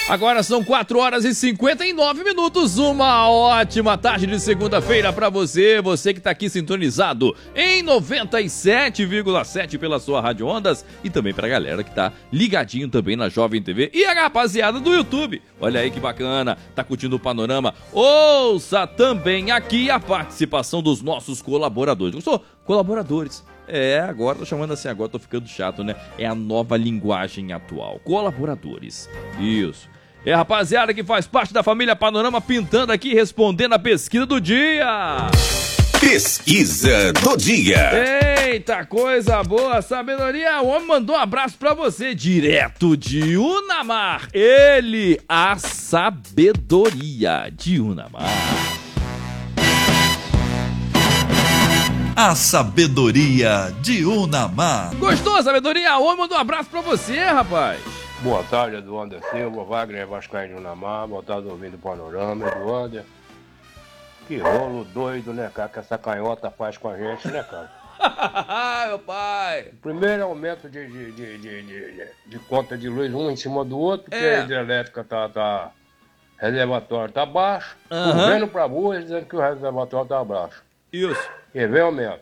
Agora são 4h59, uma ótima tarde de segunda-feira pra você que tá aqui sintonizado em 97,7 pela sua Rádio Ondas e também pra galera que tá ligadinho também na Jovem TV e a rapaziada do YouTube. Olha aí que bacana, tá curtindo o panorama? Ouça também aqui a participação dos nossos colaboradores. Eu sou colaboradores. Agora tô chamando assim, agora tô ficando chato, né? É a nova linguagem atual. Colaboradores. Isso. É a rapaziada que faz parte da família Panorama pintando aqui, respondendo a pesquisa do dia. Pesquisa do dia. Eita, coisa boa, sabedoria. O homem mandou um abraço pra você, direto de Unamar. Ele, a sabedoria de Unamar. A sabedoria de Unamar. Gostou, a sabedoria? O homem mandou um abraço pra você, rapaz. Boa tarde, Eduardo Silva, Wagner Vascaíno de Unamar. Boa tarde, ouvindo o Panorama, Eduardo. Que rolo doido, né, cara, que essa canhota faz com a gente, né, cara? Meu pai. Primeiro aumento de conta de luz um em cima do outro, porque a hidrelétrica tá reservatório tá baixo. Vendo pra rua dizendo que o reservatório tá baixo. Isso. E vem aumento.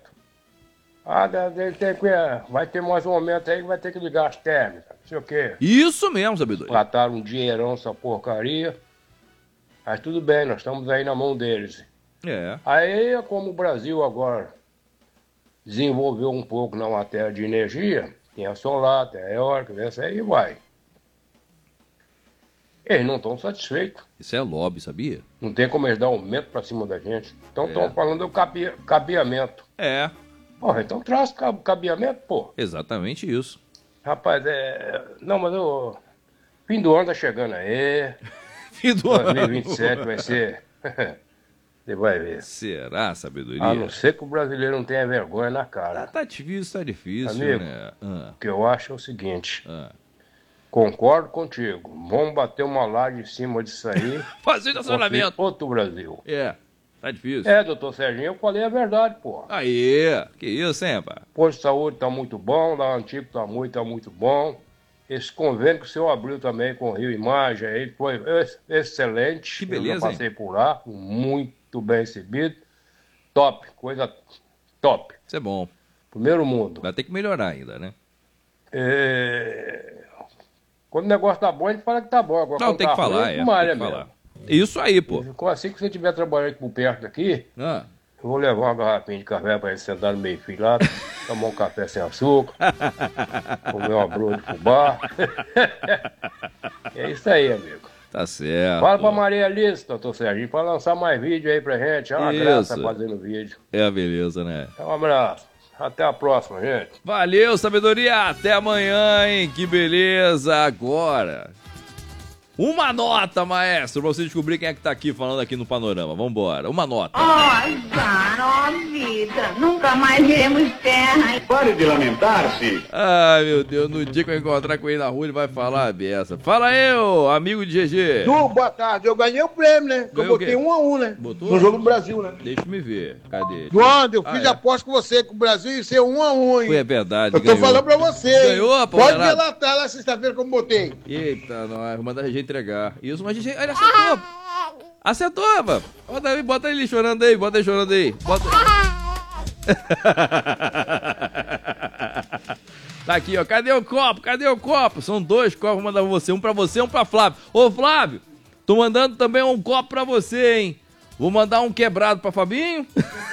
Vai ter mais um aumento aí que vai ter que ligar as térmicas, não sei o quê. Isso mesmo, sabedoria. Trataram um dinheirão essa porcaria. Mas tudo bem, nós estamos aí na mão deles. Aí, como o Brasil agora desenvolveu um pouco na matéria de energia, tem a solar, tem a eólica, essa aí vai. Eles não estão satisfeitos. Isso é lobby, sabia? Não tem como eles dar aumento pra cima da gente. Então estão falando do cabeamento. Porra, então traz cabeamento, pô. Exatamente isso. Rapaz, não, mas o fim do ano tá chegando aí. Fim do ano. 2027 vai ser... Você vai ver. Será, sabedoria? A não ser que o brasileiro não tenha vergonha na cara. Tá difícil, amigo, né? O que eu acho é o seguinte. Concordo contigo. Vamos bater uma laje em cima disso aí. Fazer estacionamento. Outro Brasil. Tá difícil. Doutor Serginho, eu falei a verdade, pô. Aí, que isso, hein, pá? Posto de saúde tá muito bom, lá antigo tá muito bom. Esse convênio que o senhor abriu também com o Rio Imagem, aí foi excelente. Que beleza, eu já passei por lá, muito bem recebido. Top, coisa top. Isso é bom. Primeiro mundo. Vai ter que melhorar ainda, né? Quando o negócio tá bom, a gente fala que tá bom. Agora, não, tem que falar, tem que falar. Isso aí, pô. Assim que você estiver trabalhando aqui por perto daqui, eu vou levar uma garrafinha de café pra ele sentar no meio fio lá, tomar um café sem açúcar, comer uma broa de fubá. É isso aí, amigo. Tá certo. Fala pra Maria Alice, doutor Serginho, pra lançar mais vídeo aí pra gente. É uma graça fazendo vídeo. É a beleza, né? Um abraço. Até a próxima, gente. Valeu, sabedoria. Até amanhã, hein? Que beleza. Agora, uma nota, maestro, pra você descobrir quem é que tá aqui falando aqui no Panorama. Vambora. Uma nota. Azar, vida. Nunca mais veremos terra. Pare de lamentar-se. Ai, meu Deus. No dia que eu encontrar com ele na rua, ele vai falar a beça. Fala aí, ô, amigo de GG. Boa tarde. Eu ganhei o prêmio, né? Eu botei 1-1, né? Botou? No jogo do Brasil, né? Deixa eu me ver. Cadê? João, eu fiz aposta com você, que o Brasil ia ser 1-1, hein? Foi, é verdade. Eu tô falando pra você. Ganhou, pô. Pode relatar lá sexta-feira como botei. Eita, nós. Vou mandar a gente entregar. Isso, mas a gente. Ele acertou. Acertou, mano. Bota ele chorando aí. Bota ele chorando aí. Bota. Tá aqui, ó. Cadê o copo? Cadê o copo? São 2 copos. Vou mandar pra você. Um pra você, um pra Flávio. Ô, Flávio, tô mandando também um copo pra você, hein? Vou mandar um quebrado pra Fabinho.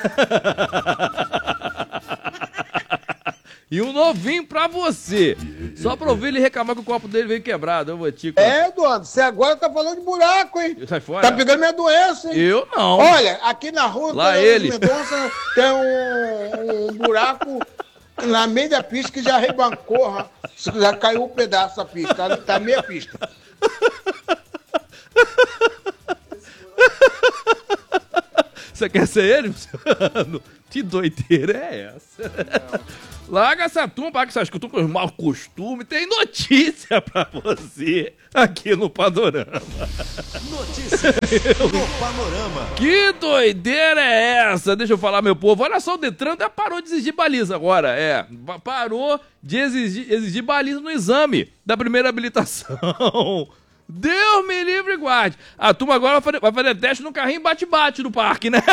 E um novinho pra você. Só pra ouvir ele reclamar que o copo dele veio quebrado. Eu vou te... Eduardo, você agora tá falando de buraco, hein? Sai fora. Tá pegando minha doença, hein? Eu não. Olha, aqui na rua lá ele. Mendonça tem um buraco na meio da pista que já rebancou. Já caiu um pedaço da pista. Tá meia pista. Você quer ser ele, Luciano? Que doideira é essa? Larga essa turma, paga essas turmas mau costume. Tem notícia pra você aqui no Panorama. Notícias no Panorama. Que doideira é essa? Deixa eu falar, meu povo. Olha só, o Detran parou de exigir baliza agora. Parou de exigir baliza no exame da primeira habilitação Deus me livre e guarde. A turma agora vai fazer teste no carrinho bate-bate do parque, né?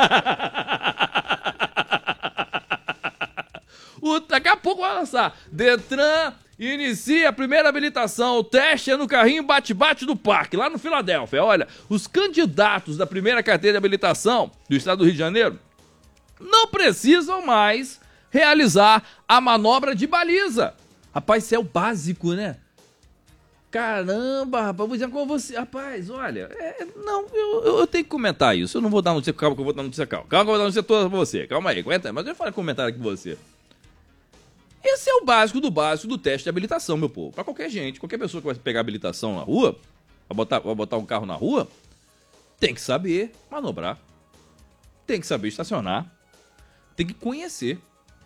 Daqui a pouco vai lançar. Detran inicia a primeira habilitação. O teste é no carrinho bate-bate do parque, lá no Filadélfia. Olha, os candidatos da primeira carteira de habilitação do estado do Rio de Janeiro não precisam mais realizar a manobra de baliza. Rapaz, isso é o básico, né? Caramba, rapaz, vou dizer com você. Rapaz, olha, eu tenho que comentar isso. Eu não vou dar notícia, calma que eu vou dar notícia, calma que eu vou dar notícia toda pra você. Calma aí, aguenta aí, mas eu vou fazer um comentário aqui com você. Esse é o básico do teste de habilitação, meu povo. Pra qualquer gente, qualquer pessoa que vai pegar habilitação na rua, vai botar um carro na rua, tem que saber manobrar, tem que saber estacionar, tem que conhecer.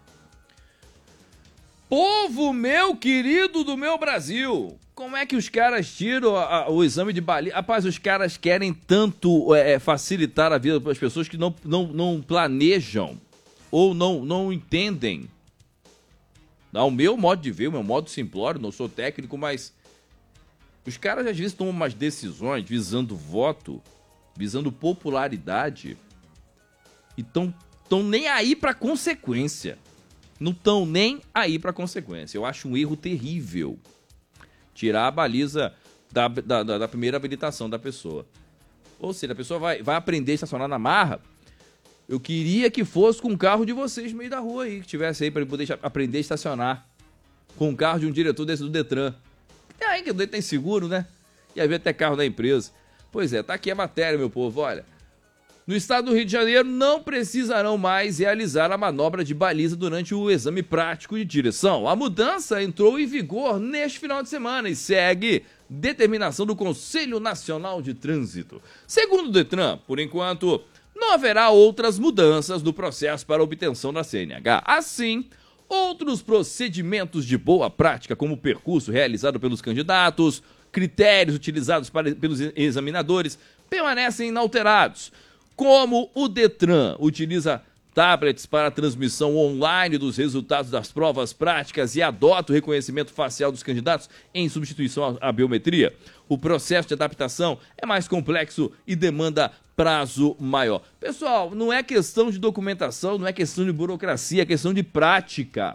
Povo meu querido do meu Brasil, como é que os caras tiram o exame de baliza? Rapaz, os caras querem tanto facilitar a vida para as pessoas que não planejam ou não entendem. Ao meu modo de ver, o meu modo simplório, não sou técnico, mas os caras às vezes tomam umas decisões visando voto, visando popularidade e estão nem aí para consequência. Não estão nem aí para consequência. Eu acho um erro terrível tirar a baliza da primeira habilitação da pessoa. Ou seja, a pessoa vai aprender a estacionar na marra. Eu queria que fosse com o carro de vocês no meio da rua aí, que tivesse aí para poder aprender a estacionar. Com o carro de um diretor desse do Detran. É aí que o Detran tem seguro, né? E havia até carro da empresa. Pois é, tá aqui a matéria, meu povo, olha. No estado do Rio de Janeiro, não precisarão mais realizar a manobra de baliza durante o exame prático de direção. A mudança entrou em vigor neste final de semana e segue determinação do Conselho Nacional de Trânsito. Segundo o Detran, por enquanto, não haverá outras mudanças no processo para obtenção da CNH. Assim, outros procedimentos de boa prática, como o percurso realizado pelos candidatos, critérios utilizados pelos examinadores, permanecem inalterados. Como o Detran utiliza tablets para a transmissão online dos resultados das provas práticas e adota o reconhecimento facial dos candidatos em substituição à biometria, o processo de adaptação é mais complexo e demanda prazo maior. Pessoal, não é questão de documentação, não é questão de burocracia, é questão de prática.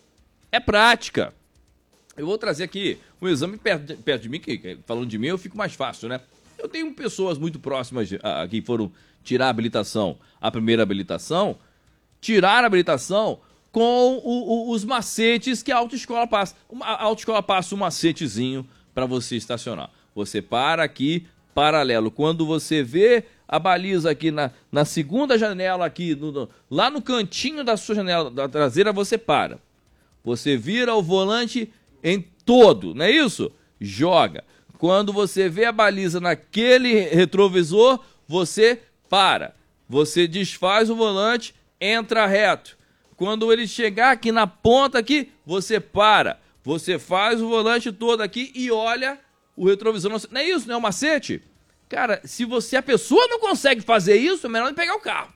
É prática. Eu vou trazer aqui um exame perto de mim, que falando de mim eu fico mais fácil, né? Eu tenho pessoas muito próximas que foram tirar a habilitação, a primeira habilitação, tirar a habilitação com os macetes que a autoescola passa. A autoescola passa um macetezinho para você estacionar. Você para aqui, paralelo. Quando você vê a baliza aqui na segunda janela, aqui lá no cantinho da sua janela da traseira, você para. Você vira o volante em todo, não é isso? Joga. Quando você vê a baliza naquele retrovisor, você para. Você desfaz o volante, entra reto. Quando ele chegar aqui na ponta aqui, você para. Você faz o volante todo aqui e olha o retrovisor. Não é isso? Não é um macete? Cara, se a pessoa não consegue fazer isso, é melhor nem pegar o carro.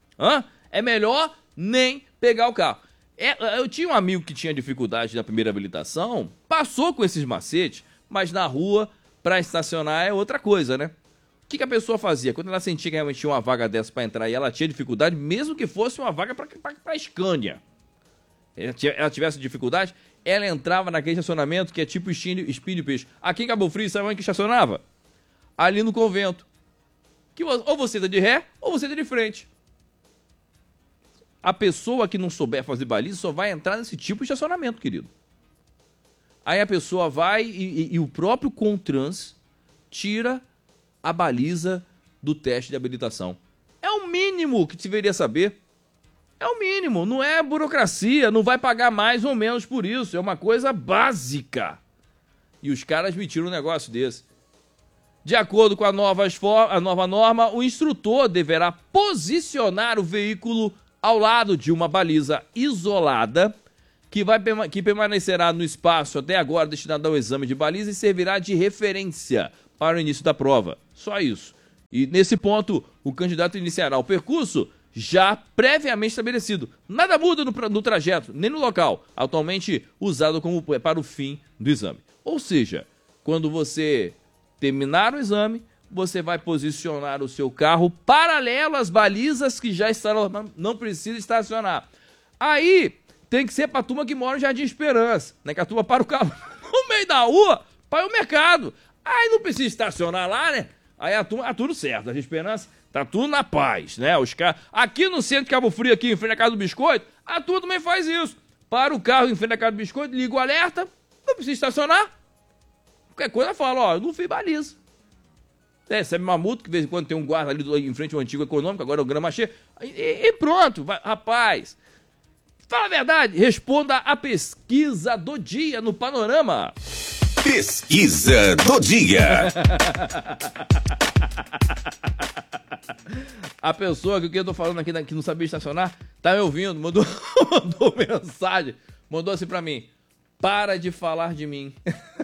É melhor nem pegar o carro. Eu tinha um amigo que tinha dificuldade na primeira habilitação, passou com esses macetes, mas na rua, pra estacionar é outra coisa, né? O que a pessoa fazia? Quando ela sentia que realmente tinha uma vaga dessa pra entrar e ela tinha dificuldade, mesmo que fosse uma vaga pra Scania, ela tivesse dificuldade, ela entrava naquele estacionamento que é tipo espinho de peixe. Aqui em Cabo Frio, sabe onde que estacionava? Ali no convento. Que ou você tá de ré, ou você tá de frente. A pessoa que não souber fazer baliza só vai entrar nesse tipo de estacionamento, querido. Aí a pessoa vai e o próprio Contrans tira a baliza do teste de habilitação. É o mínimo que deveria saber. É o mínimo, não é burocracia, não vai pagar mais ou menos por isso. É uma coisa básica. E os caras me tiram um negócio desse. De acordo com a nova norma, o instrutor deverá posicionar o veículo ao lado de uma baliza isolada que permanecerá no espaço até agora destinado ao exame de baliza e servirá de referência para o início da prova. Só isso. E nesse ponto, o candidato iniciará o percurso já previamente estabelecido. Nada muda no trajeto, nem no local, atualmente usado para o fim do exame. Ou seja, quando você Terminar o exame, você vai posicionar o seu carro paralelo às balizas que já estarão, não precisa estacionar. Aí, tem que ser pra turma que mora no Jardim Esperança, né? Que a turma para o carro no meio da rua para ir ao mercado. Aí não precisa estacionar lá, né? Aí a turma, tá tudo certo, Jardim Esperança, tá tudo na paz, né? Os caras, aqui no centro de Cabo Frio, aqui em frente à Casa do Biscoito, a turma também faz isso. Para o carro em frente à Casa do Biscoito, liga o alerta, não precisa estacionar. Qualquer coisa fala, ó, não fiz baliza. Recebe uma multa, que de vez em quando tem um guarda ali em frente ao antigo econômico, agora é o Grama Cheia. E pronto, vai, rapaz. Fala a verdade, responda a pesquisa do dia no Panorama. Pesquisa do dia. A pessoa que eu tô falando aqui que não sabia estacionar, tá me ouvindo, mandou mensagem, mandou assim pra mim: para de falar de mim.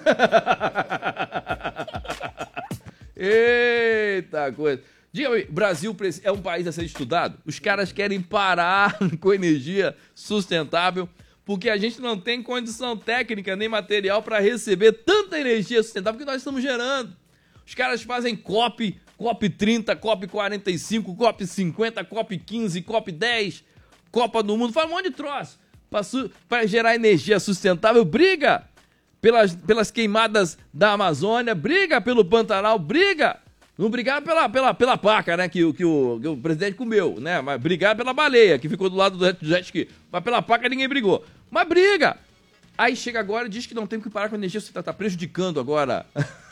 Eita coisa. Diga-me, Brasil é um país a ser estudado? Os caras querem parar com energia sustentável porque a gente não tem condição técnica nem material para receber tanta energia sustentável que nós estamos gerando. Os caras fazem COP 30, COP 45, COP 50, COP 15, COP 10, Copa do Mundo, faz um monte de troço para gerar energia sustentável, briga pelas queimadas da Amazônia, briga pelo Pantanal, briga. Não brigaram pela paca, né, que o presidente comeu, né, mas brigaram pela baleia, que ficou do lado do jet ski. Mas pela paca ninguém brigou. Mas briga. Aí chega agora e diz que não tem que parar com a energia, você tá prejudicando agora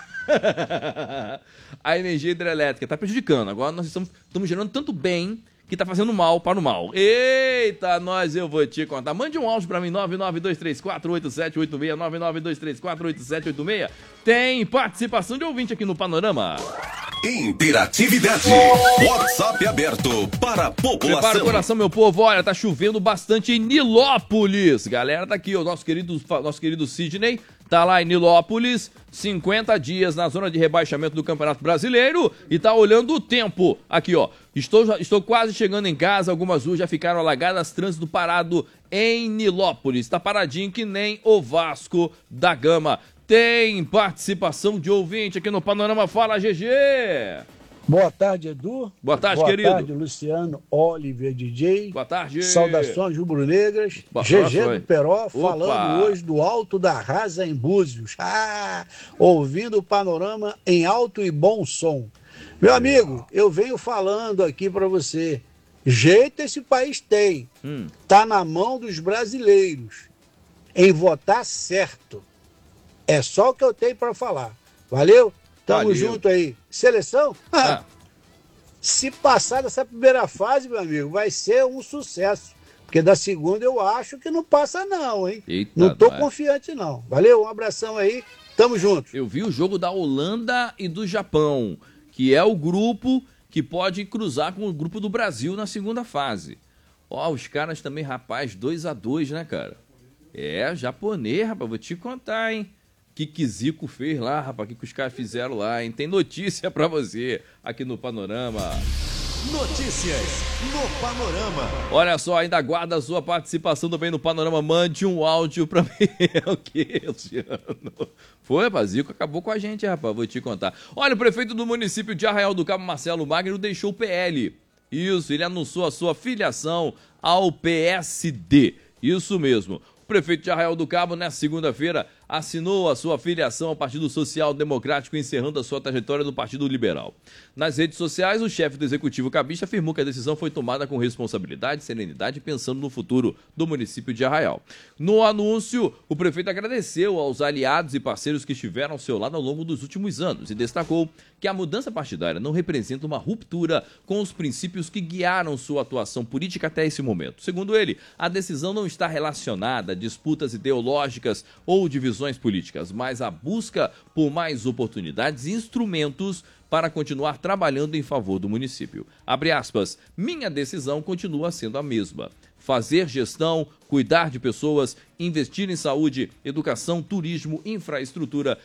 a energia hidrelétrica, tá prejudicando. Agora nós estamos gerando tanto bem que tá fazendo mal para o mal. Eita, eu vou te contar. Mande um áudio pra mim, 992348786, 992348786. Tem participação de ouvinte aqui no Panorama. Interatividade. WhatsApp aberto para a população. Prepara o coração, meu povo. Olha, tá chovendo bastante em Nilópolis. Galera, tá aqui, o nosso querido Sidney tá lá em Nilópolis, 50 dias na zona de rebaixamento do Campeonato Brasileiro e tá olhando o tempo. Aqui, ó, estou quase chegando em casa, algumas ruas já ficaram alagadas, trânsito parado em Nilópolis. Tá paradinho que nem o Vasco da Gama. Tem participação de ouvinte aqui no Panorama. Fala, GG! Boa tarde, Edu. Boa tarde, querido. Boa tarde, Luciano, Oliver, DJ. Boa tarde. Saudações rubro-negras. GG do Peró, falando hoje do Alto da Rasa em Búzios. Ouvindo o Panorama em alto e bom som. Meu amigo, eu venho falando aqui para você. Jeito esse país tem. Tá na mão dos brasileiros em votar certo. É só o que eu tenho para falar. Valeu? Tamo junto aí. Seleção? Se passar dessa primeira fase, meu amigo, vai ser um sucesso. Porque da segunda eu acho que não passa não, hein? Eita, não tô confiante não. Valeu? Um abração aí. Tamo junto. Eu vi o jogo da Holanda e do Japão, que é o grupo que pode cruzar com o grupo do Brasil na segunda fase. Ó, os caras também, rapaz, 2-2, né, cara? É, japonês, rapaz, vou te contar, hein? Que Zico fez lá, rapaz, que os caras fizeram lá, hein? Tem notícia pra você aqui no Panorama. Notícias no Panorama. Olha só, ainda aguarda a sua participação também no Panorama. Mande um áudio pra mim. O que, Luciano? Foi, rapaz, Zico acabou com a gente, rapaz, vou te contar. Olha, o prefeito do município de Arraial do Cabo, Marcelo Magno, deixou o PL. Isso, ele anunciou a sua filiação ao PSD. Isso mesmo. O prefeito de Arraial do Cabo, nesta segunda-feira, assinou a sua filiação ao Partido Social Democrático, encerrando a sua trajetória no Partido Liberal. Nas redes sociais, o chefe do Executivo Cabista afirmou que a decisão foi tomada com responsabilidade e serenidade, pensando no futuro do município de Arraial. No anúncio, o prefeito agradeceu aos aliados e parceiros que estiveram ao seu lado ao longo dos últimos anos e destacou que a mudança partidária não representa uma ruptura com os princípios que guiaram sua atuação política até esse momento. Segundo ele, a decisão não está relacionada a disputas ideológicas ou divisões políticas, mas a busca por mais oportunidades e instrumentos para continuar trabalhando em favor do município. Abre aspas, minha decisão continua sendo a mesma. Fazer gestão, cuidar de pessoas, investir em saúde, educação, turismo, infraestrutura,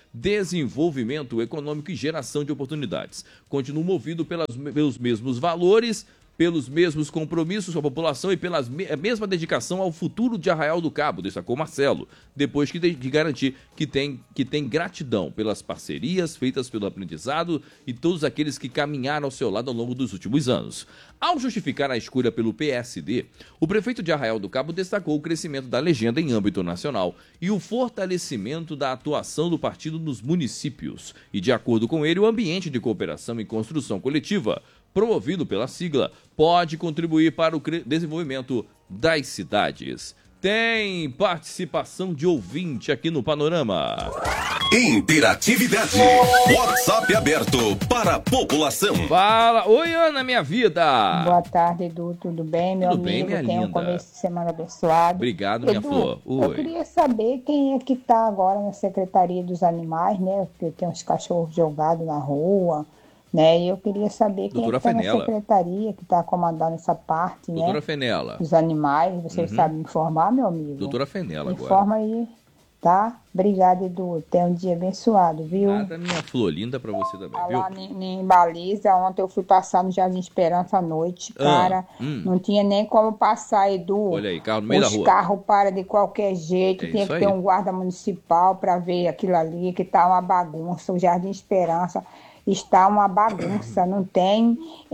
desenvolvimento econômico e geração de oportunidades. Continuo movido pelos mesmos valores, pelos mesmos compromissos com a população e pela mesma dedicação ao futuro de Arraial do Cabo, destacou Marcelo, depois de garantir que tem gratidão pelas parcerias feitas pelo aprendizado e todos aqueles que caminharam ao seu lado ao longo dos últimos anos. Ao justificar a escolha pelo PSD, o prefeito de Arraial do Cabo destacou o crescimento da legenda em âmbito nacional e o fortalecimento da atuação do partido nos municípios e, de acordo com ele, o ambiente de cooperação e construção coletiva promovido pela sigla, pode contribuir para o desenvolvimento das cidades. Tem participação de ouvinte aqui no Panorama. Interatividade. WhatsApp aberto para a população. Fala. Oi, Ana, minha vida. Boa tarde, Edu. Tudo bem, meu amigo? Tudo bem, minha Tenha linda. um começo de semana abençoado. Obrigado, minha Edu, flor. Oi. Eu queria saber quem é que está agora na Secretaria dos Animais, né? Porque tem uns cachorros jogados na rua, né? E eu queria saber quem Doutora é que está na Fenella. secretaria que está comandando essa parte, Doutora né? Fenella. Dos animais. Você sabe me informar, meu amigo? Doutora Fenella agora. Informa aí, tá? Obrigada, Edu. Tenha um dia abençoado, viu? Nada, minha flor, linda pra você também, viu? Lá em Baliza, ontem eu fui passar no Jardim Esperança à noite, cara, não tinha nem como passar, Edu. Olha aí, carro no meio da Os rua. carros param de qualquer jeito, É tinha isso que ter aí. um guarda municipal para ver aquilo ali, que tá uma bagunça. O Jardim Esperança está uma bagunça, não tem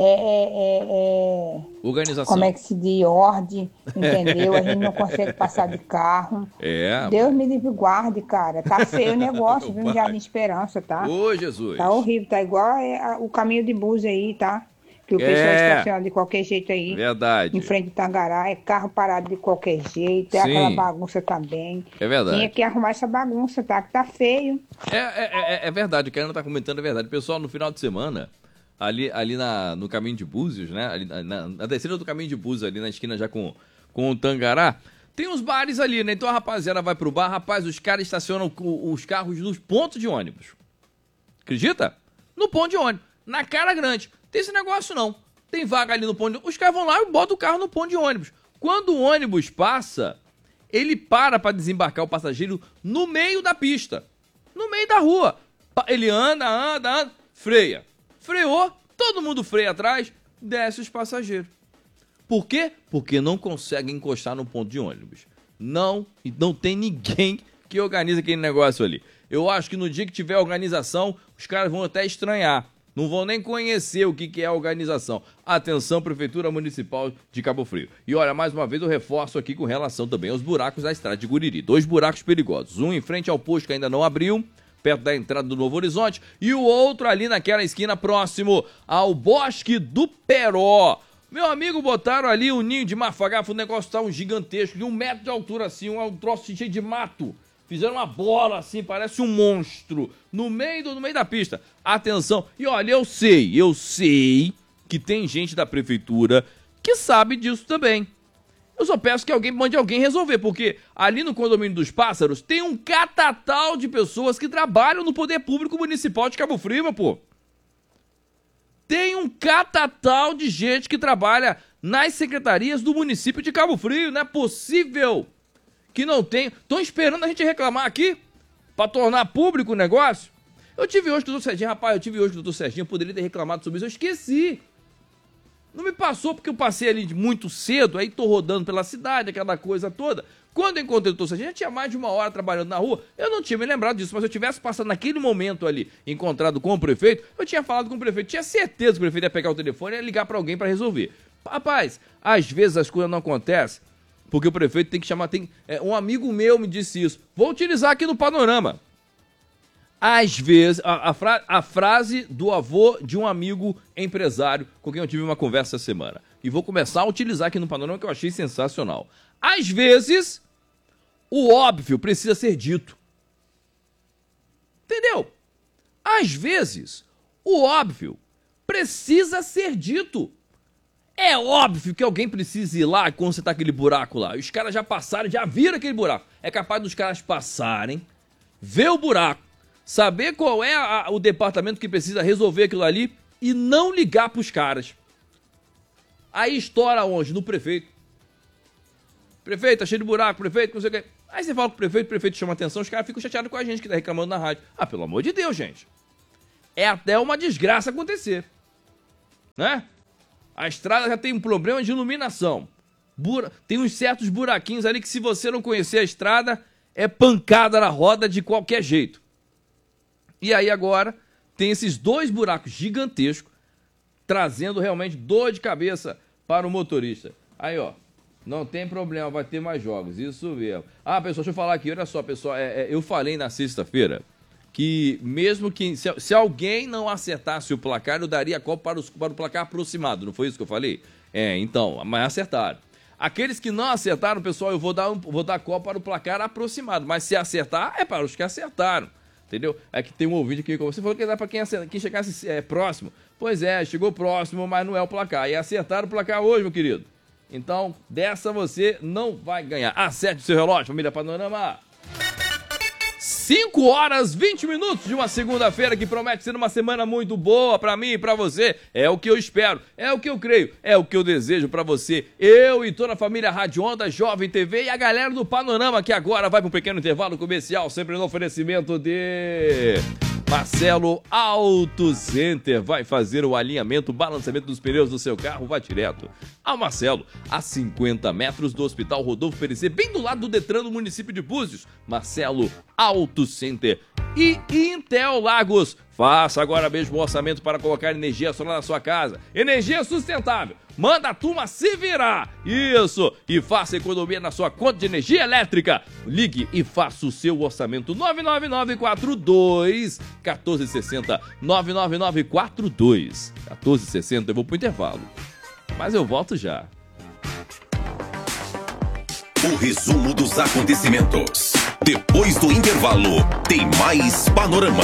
Organização. como é que se diz, ordem, entendeu? A gente não consegue passar de carro. É. Deus me livre e guarde, cara. Tá feio o negócio, viu? No Vai. Jardim Esperança, tá? Ô, Jesus. Tá horrível, tá igual o caminho de Búzios aí, tá? Que o pessoal estaciona de qualquer jeito aí. Verdade. Em frente do Tangará, é carro parado de qualquer jeito, é Sim. aquela bagunça também. É verdade. Tinha que arrumar essa bagunça, tá? Que tá feio. É verdade, o que a Ana tá comentando é verdade. Pessoal, no final de semana, ali no caminho de Búzios, né? Ali na descida do caminho de Búzios, ali na esquina já com o Tangará, tem uns bares ali, né? Então a rapaziada vai pro bar, rapaz, os caras estacionam os carros nos pontos de ônibus. Acredita? No ponto de ônibus. Na cara grande. Tem esse negócio não. Tem vaga ali no ponto de ônibus. Os caras vão lá e botam o carro no ponto de ônibus. Quando o ônibus passa, ele para desembarcar o passageiro no meio da pista. No meio da rua. Ele anda, freia. Freou, todo mundo freia atrás, desce os passageiros. Por quê? Porque não consegue encostar no ponto de ônibus. Não tem ninguém que organiza aquele negócio ali. Eu acho que no dia que tiver organização, os caras vão até estranhar. Não vão nem conhecer o que é a organização. Atenção, Prefeitura Municipal de Cabo Frio. E olha, mais uma vez eu reforço aqui com relação também aos buracos da estrada de Guriri. 2 buracos perigosos. Um em frente ao posto que ainda não abriu, perto da entrada do Novo Horizonte. E o outro ali naquela esquina próximo ao Bosque do Peró. Meu amigo, botaram ali um ninho de mafagafo, o negócio tá um gigantesco, de 1 metro de altura assim, um troço cheio de mato. Fizeram uma bola assim, parece um monstro, no meio da pista. Atenção, e olha, eu sei que tem gente da prefeitura que sabe disso também. Eu só peço que alguém mande alguém resolver, porque ali no condomínio dos Pássaros tem um catatal de pessoas que trabalham no Poder Público Municipal de Cabo Frio, meu pô. Tem um catatal de gente que trabalha nas secretarias do município de Cabo Frio, não é possível que não tem. Estão esperando a gente reclamar aqui para tornar público o negócio. Eu tive hoje com o doutor Serginho, eu poderia ter reclamado sobre isso, eu esqueci. Não me passou porque eu passei ali muito cedo, aí tô rodando pela cidade, aquela coisa toda. Quando eu encontrei o doutor Serginho, já tinha mais de 1 hora trabalhando na rua, eu não tinha me lembrado disso, mas se eu tivesse passado naquele momento ali, encontrado com o prefeito, eu tinha falado com o prefeito, tinha certeza que o prefeito ia pegar o telefone e ia ligar para alguém para resolver. Rapaz, às vezes as coisas não acontecem, porque o prefeito tem que chamar... um amigo meu me disse isso. Vou utilizar aqui no Panorama. Às vezes, a frase do avô de um amigo empresário com quem eu tive uma conversa essa semana. E vou começar a utilizar aqui no Panorama, que eu achei sensacional. Às vezes, o óbvio precisa ser dito. Entendeu? Às vezes, o óbvio precisa ser dito. É óbvio que alguém precisa ir lá consertar aquele buraco lá. Os caras já passaram, já viram aquele buraco. É capaz dos caras passarem, ver o buraco, saber qual é o departamento que precisa resolver aquilo ali e não ligar pros caras. Aí estoura onde? No prefeito. Prefeito, tá cheio de buraco, prefeito, não sei o que. Aí você fala com o prefeito chama atenção, os caras ficam chateados com a gente que tá reclamando na rádio. Ah, pelo amor de Deus, gente. É até uma desgraça acontecer. Né? A estrada já tem um problema de iluminação. Tem uns certos buraquinhos ali que, se você não conhecer a estrada, é pancada na roda de qualquer jeito. E aí agora tem esses 2 buracos gigantescos, trazendo realmente dor de cabeça para o motorista. Aí, ó, não tem problema, vai ter mais jogos, isso mesmo. Ah, pessoal, deixa eu falar aqui, olha só, pessoal, eu falei na sexta-feira que mesmo que, se alguém não acertasse o placar, eu daria a Copa para o placar aproximado, não foi isso que eu falei? Então, mas acertaram. Aqueles que não acertaram, pessoal, eu vou dar Copa para o placar aproximado, mas se acertar, é para os que acertaram, entendeu? É que tem um ouvinte aqui, como você falou, que dá para quem chegasse próximo. Pois é, chegou próximo, mas não é o placar. E acertaram o placar hoje, meu querido. Então, dessa você não vai ganhar. Acerte o seu relógio, família Panorama. 5h20 de uma segunda-feira que promete ser uma semana muito boa pra mim e pra você. É o que eu espero, é o que eu creio, é o que eu desejo pra você. Eu e toda a família Rádio Onda, Jovem TV e a galera do Panorama, que agora vai para um pequeno intervalo comercial, sempre no oferecimento de Marcelo Auto Center. Vai fazer o alinhamento, balanceamento dos pneus do seu carro, vai direto ao Marcelo, a 50 metros do Hospital Rodolfo Perecer, bem do lado do Detran, no município de Búzios. Marcelo Auto Center e Intel Lagos. Faça agora mesmo o orçamento para colocar energia solar na sua casa. Energia sustentável. Manda a turma se virar. Isso. E faça economia na sua conta de energia elétrica. Ligue e faça o seu orçamento. 99942-1460. 99942-1460. Eu vou pro intervalo, mas eu volto já. O resumo dos acontecimentos. Depois do intervalo, tem mais Panorama.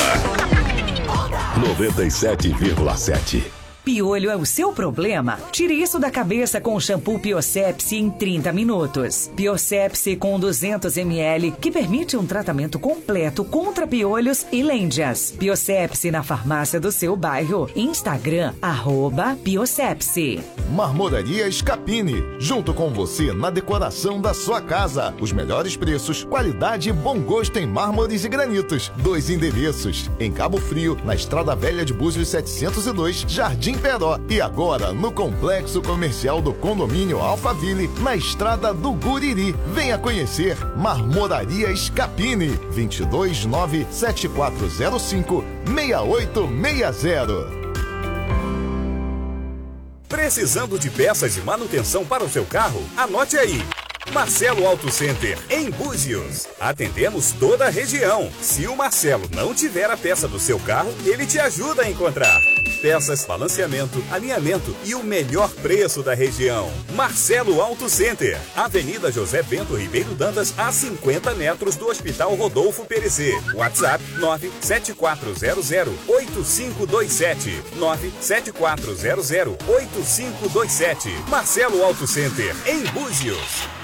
97,7. Piolho é o seu problema? Tire isso da cabeça com o shampoo Biossepsi em 30 minutos. Biossepsi com 200 ml, que permite um tratamento completo contra piolhos e lêndias. Biossepsi na farmácia do seu bairro. Instagram, @Biossepsi. Marmoraria Scapini, junto com você na decoração da sua casa. Os melhores preços, qualidade e bom gosto em mármores e granitos. 2 endereços, em Cabo Frio, na Estrada Velha de Búzios 702, Jardim Peró, e agora no Complexo Comercial do Condomínio Alphaville, na Estrada do Guriri. Venha conhecer Marmoraria Scapini, 229-7405-6860. Precisando de peças de manutenção para o seu carro? Anote aí. Marcelo Auto Center, em Búzios. Atendemos toda a região. Se o Marcelo não tiver a peça do seu carro, ele te ajuda a encontrar. Peças, balanceamento, alinhamento e o melhor preço da região. Marcelo Auto Center, Avenida José Bento Ribeiro Dantas, a 50 metros do Hospital Rodolfo Perecer. WhatsApp 974008527. 974008527. Marcelo Auto Center, em Búzios.